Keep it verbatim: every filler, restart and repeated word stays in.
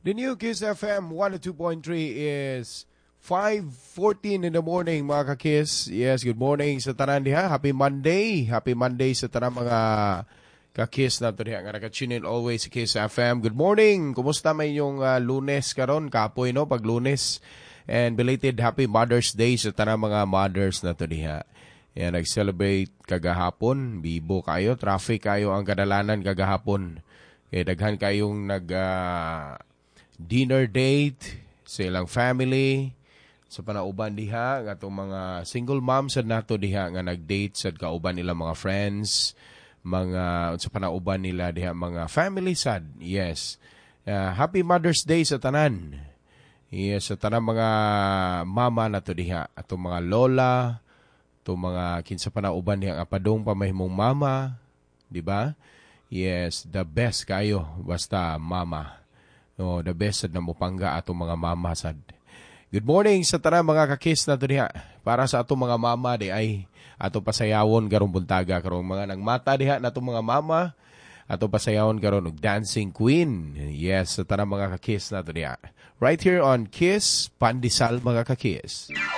The new Kiss F M one oh two point three is five fourteen in the morning, mga ka-Kiss. Yes, good morning sa tanan diha. Happy Monday. Happy Monday sa tanan mga ka-Kiss na to diha. Nga naka-tune in always sa Kiss F M. Good morning. Kumusta may yung uh, Lunes karon? Kapoy no pag Lunes. And belated Happy Mother's Day sa tanan mga mothers na to diha. Yan, nag-celebrate kagahapon. Bibo kayo. Traffic kayo ang kadalanan kagahapon. Kaya daghan kayong nag... Uh, dinner date sa ilang family sa panauban diha nga itong mga single moms sad nato diha nga nag-date sad kauban nila mga friends, mga sa panauban nila diha mga family sad. Yes, uh, happy Mother's Day sa tanan. Yes, sa tanan mga mama nato diha, atong mga lola, atong mga kinsa panauban diha nga padong pamahimong mama, di ba? Yes, the best kayo basta mama. No, the best sad na mupangga atong mga mama sad. Good morning sa tanan mga ka-Kiss na diha. Para sa atong mga mama di ay atong pasayawon karong buntaga karong mga nagmata diha natong mga mama atong pasayawon karon og Dancing Queen. Yes, sa tanan mga ka-Kiss na diha. Right here on Kiss Pandesal mga ka-Kiss.